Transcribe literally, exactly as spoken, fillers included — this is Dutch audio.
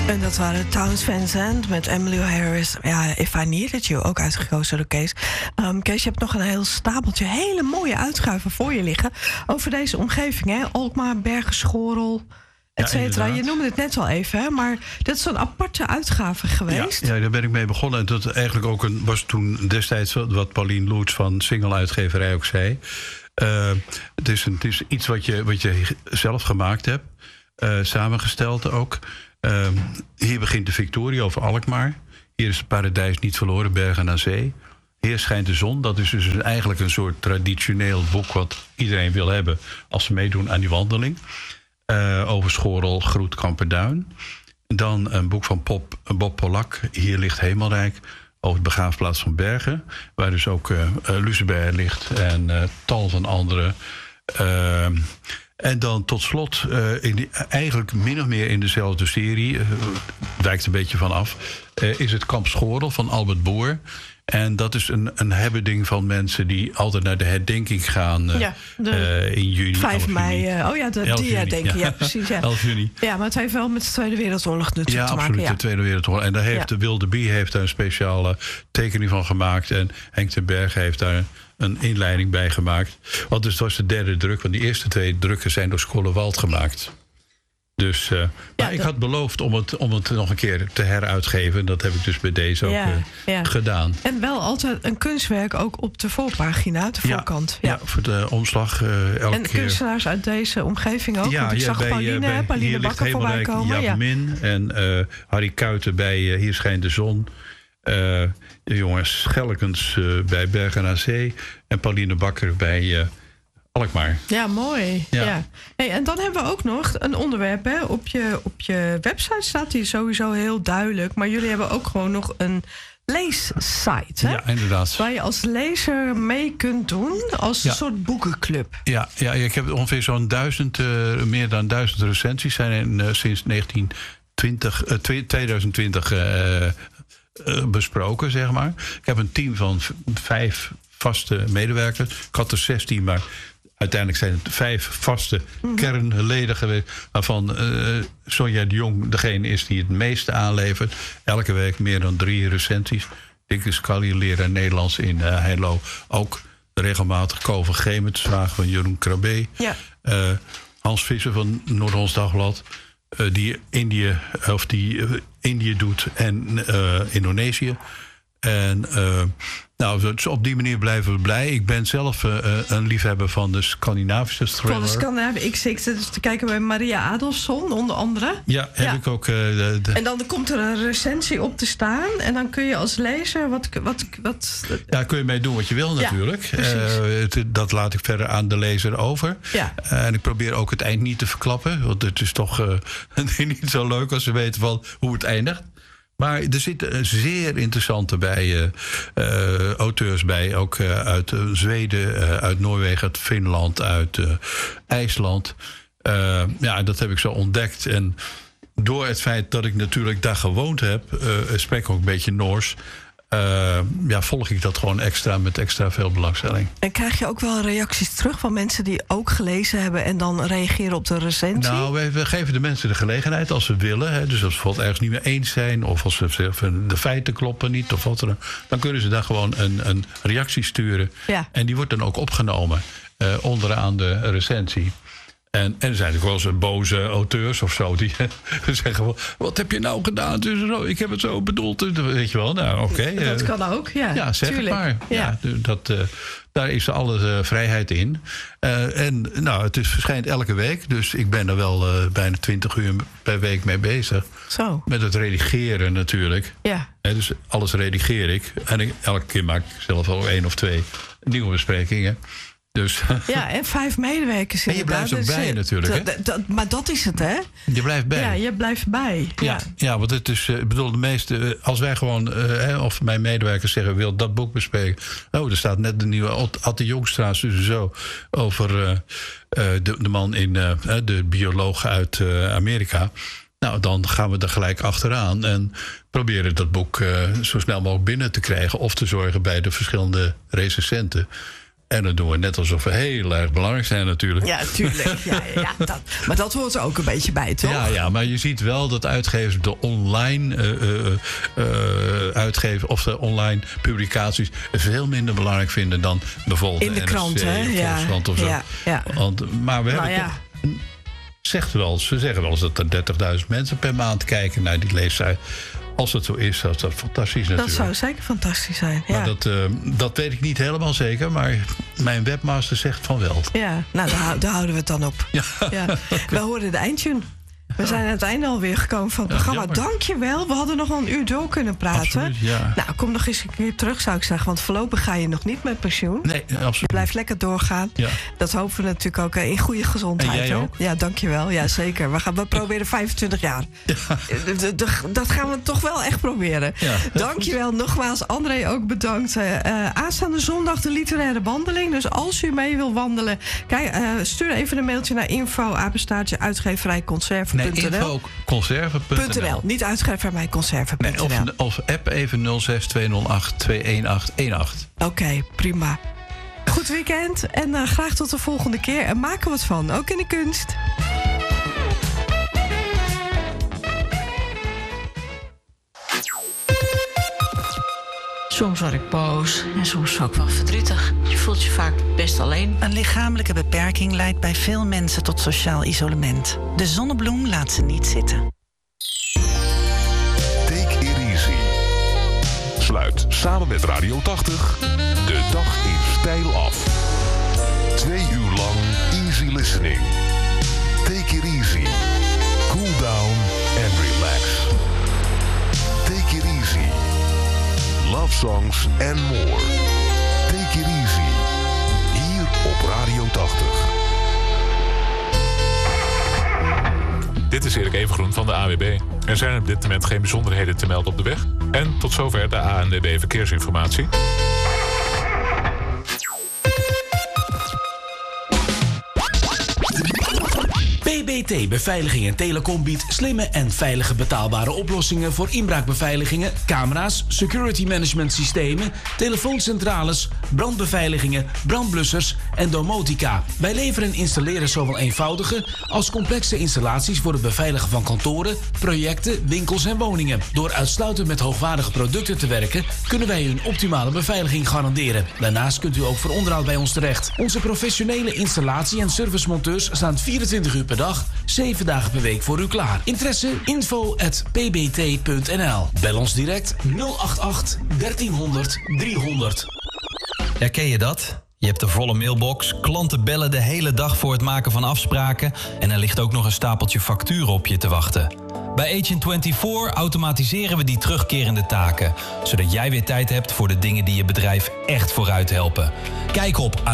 En dat waren Townes Van Zandt met Emmylou Harris. Ja, If I Needed You, ook uitgekozen door Kees. Um, Kees, je hebt nog een heel stapeltje hele mooie uitgaven voor je liggen over deze omgeving, hè? Alkmaar, Bergen, Schorel, et cetera. Ja, je noemde het net al even, hè? Maar dit is zo'n aparte uitgave geweest. Ja, ja, daar ben ik mee begonnen. En dat eigenlijk ook een, was toen destijds wat Paulien Loets van Single-uitgeverij ook zei. Uh, het, is een, het is iets wat je, wat je zelf gemaakt hebt, uh, samengesteld ook. Uh, hier begint de Victoria over Alkmaar. Hier is het paradijs niet verloren, Bergen aan Zee. Hier schijnt de zon. Dat is dus eigenlijk een soort traditioneel boek wat iedereen wil hebben als ze meedoen aan die wandeling. Uh, over Schorel, Groet, Kamperduin. Dan een boek van Pop, Bob Polak, Hier ligt Hemelrijk, over de begraafplaats van Bergen, waar dus ook uh, uh, Lucebert ligt en uh, tal van andere. Uh, en dan tot slot, uh, in die, eigenlijk min of meer in dezelfde serie, uh, wijkt een beetje van af, uh, is het Kamp Schorel van Albert Boer. En dat is een, een hebbeding van mensen die altijd naar de herdenking gaan uh, ja, uh, in juni. vijf mei. Uh, oh ja, de, die herdenking. Ja. ja, precies. Ja. elf juni. Ja, maar het heeft wel met de Tweede Wereldoorlog natuurlijk ja, te maken. Absoluut, ja, de Tweede Wereldoorlog. En daar heeft ja. de Wilde Bie heeft daar een speciale tekening van gemaakt. En Henk ten Berge heeft daar een inleiding bij gemaakt. Want dus het was de derde druk, want die eerste twee drukken zijn door Schollewald gemaakt. Dus, uh, maar ja, ik had beloofd om het, om het nog een keer te heruitgeven. Dat heb ik dus bij deze ook ja, uh, ja. gedaan. En wel altijd een kunstwerk ook op de voorpagina, de voorkant. Ja, ja. ja voor de omslag uh, elke en keer. kunstenaars uit deze omgeving ook. Ja, want ik ja, zag bij, Pauline, bij, Pauline Bakker voorbij komen. Jaap ja. Min en uh, Harry Kuiten bij uh, Hier schijnt de zon. Uh, de jongens Schelkens uh, bij Bergen aan Zee. En Pauline Bakker bij Uh, Alkmaar. Ja, mooi. Ja. Ja. Hey, en dan hebben we ook nog een onderwerp. Hè. Op, je, op je website staat die sowieso heel duidelijk. Maar jullie hebben ook gewoon nog een leessite. Hè? Ja, inderdaad. Waar je als lezer mee kunt doen als ja. een soort boekenclub. Ja, ja, ik heb ongeveer zo'n duizend, uh, meer dan duizend recensies zijn in, uh, sinds negentien twintig, uh, tweeduizend twintig uh, uh, besproken, zeg maar. Ik heb een team van v- vijf vaste medewerkers. Ik had er zestien, maar uiteindelijk zijn het vijf vaste mm-hmm. kernleden geweest, waarvan uh, Sonja de Jong degene is die het meeste aanlevert. Elke week meer dan drie recensies. Dikke Scully, leraar Nederlands in uh, Heilo. Ook regelmatig Koven Gemert, vragen van Jeroen Krabbe. Ja. Uh, Hans Visser van Noord-Hollands Dagblad, uh, die Indië, of die uh, Indië doet en uh, Indonesië. En uh, nou, op die manier blijven we blij. Ik ben zelf uh, een liefhebber van de Scandinavische thriller. Van de Scandinavische. Ik zit dus te kijken bij Maria Adolfsson, onder andere. Ja, heb ja. ik ook. Uh, de, de... En dan komt er een recensie op te staan. En dan kun je als lezer wat... wat, wat... Ja, kun je mee doen wat je wil natuurlijk. Ja, uh, het, dat laat ik verder aan de lezer over. Ja. Uh, en ik probeer ook het eind niet te verklappen. Want het is toch uh, niet zo leuk als we weten van hoe het eindigt. Maar er zitten zeer interessante bij, uh, uh, auteurs bij. Ook uh, uit uh, Zweden, uh, uit Noorwegen, uit Finland, uit uh, IJsland. Uh, ja, dat heb ik zo ontdekt. En door het feit dat ik natuurlijk daar gewoond heb, uh, spreek ik ook een beetje Noors. Uh, ja, volg ik dat gewoon extra met extra veel belangstelling. En krijg je ook wel reacties terug van mensen die ook gelezen hebben en dan reageren op de recensie? Nou, we, we geven de mensen de gelegenheid als ze willen. Hè. Dus als ze bijvoorbeeld ergens niet meer eens zijn, of als ze zeggen de feiten kloppen niet, of wat dan, dan kunnen ze daar gewoon een, een reactie sturen. Ja. En die wordt dan ook opgenomen uh, onderaan de recensie. En, en er zijn natuurlijk wel eens boze auteurs of zo die zeggen wel, wat heb je nou gedaan? Dus zo, ik heb het zo bedoeld. Weet je wel, nou oké. Okay. Dat kan ook, ja. Ja, zeg tuurlijk. het maar. Ja. Ja, dat, uh, daar is alle uh, vrijheid in. Uh, en nou, het is, verschijnt elke week. Dus ik ben er wel uh, bijna twintig uur per week mee bezig. Zo. Met het redigeren natuurlijk. Ja. Uh, dus alles redigeer ik. En ik, elke keer maak ik zelf al één of twee nieuwe besprekingen. Dus. Ja, en vijf medewerkers. En je blijft ook bij dus, natuurlijk. Hè? Dat, dat, maar dat is het, hè? Je blijft bij. Ja, je blijft bij. Ja, ja. ja want het is, ik bedoel, de meeste, als wij gewoon, uh, of mijn medewerkers zeggen, wil dat boek bespreken. Oh, er staat net de nieuwe Atte Jongstra, dus zo, over uh, uh, de, de man in, uh, de bioloog uit uh, Amerika. Nou, dan gaan we er gelijk achteraan en proberen dat boek uh, zo snel mogelijk binnen te krijgen of te zorgen bij de verschillende recensenten. En dat doen we net alsof we heel erg belangrijk zijn natuurlijk. Ja, tuurlijk. Ja, ja, dat, maar dat hoort er ook een beetje bij, toch? Ja, ja, maar je ziet wel dat uitgevers de online uh, uh, uh, uitgeven of de online publicaties veel minder belangrijk vinden dan bijvoorbeeld in de, de krant, hè? Ja, of zo. Ja, ja. Want, maar we hebben nou, ja. toch, zegt wel eens, ze zeggen wel eens dat er dertigduizend mensen per maand kijken naar die leeftijd. Als het zo is, zou dat fantastisch natuurlijk. Dat zou zeker fantastisch zijn, ja. Maar dat, uh, dat weet ik niet helemaal zeker, maar mijn webmaster zegt van wel. Ja, nou, daar, daar houden we het dan op. Ja. Ja. We horen de eindtune. We zijn aan het einde alweer gekomen van het ja, programma. Jammer. Dank je wel. We hadden nog wel een uur door kunnen praten. Absoluut, ja. Nou, kom nog eens een keer terug, zou ik zeggen. Want voorlopig ga je nog niet met pensioen. Nee, absoluut. Je blijft lekker doorgaan. Ja. Dat hopen we natuurlijk ook in goede gezondheid. En jij hè? ook? Ja, dank je wel. Ja, zeker. We, gaan, we proberen vijfentwintig jaar. Ja. Dat gaan we toch wel echt proberen. Ja, dank je wel. Nogmaals, André ook bedankt. Uh, aanstaande zondag de literaire wandeling. Dus als u mee wil wandelen, kijk, uh, stuur even een mailtje naar info apenstaartje uitgeverijconserven punt n l. Nee, info conserven punt n l. Niet uitgeverijconserven punt n l. Nee, of, of app even nul zes twee nul acht twee een acht een acht. Oké, okay, prima. Goed weekend en uh, graag tot de volgende keer. En maak er wat van, ook in de kunst. Soms word ik boos en soms ook wel verdrietig. Je voelt je vaak best alleen. Een lichamelijke beperking leidt bij veel mensen tot sociaal isolement. De zonnebloem laat ze niet zitten. Take it easy. Sluit samen met Radio tachtig de dag in stijl af. Twee uur lang easy listening. Take it easy. Cool down and relax. Take it easy. Love songs and more. Take it easy. Hier op Radio tachtig. Dit is Erik Evengroen van de A W B. Er zijn op dit moment geen bijzonderheden te melden op de weg. En tot zover de A N W B Verkeersinformatie. B B T Beveiliging en Telecom biedt slimme en veilige betaalbare oplossingen voor inbraakbeveiligingen, camera's, security management systemen, telefooncentrales, brandbeveiligingen, brandblussers en domotica. Wij leveren en installeren zowel eenvoudige als complexe installaties voor het beveiligen van kantoren, projecten, winkels en woningen. Door uitsluitend met hoogwaardige producten te werken, kunnen wij u een optimale beveiliging garanderen. Daarnaast kunt u ook voor onderhoud bij ons terecht. Onze professionele installatie- en servicemonteurs staan vierentwintig uur per dag, zeven dagen per week voor u klaar. Interesse? info at p b t punt n l. Bel ons direct nul acht acht dertienhonderd driehonderd. Herken je dat? Je hebt een volle mailbox, klanten bellen de hele dag voor het maken van afspraken en er ligt ook nog een stapeltje facturen op je te wachten. Bij Agent vierentwintig automatiseren we die terugkerende taken, zodat jij weer tijd hebt voor de dingen die je bedrijf echt vooruit helpen. Kijk op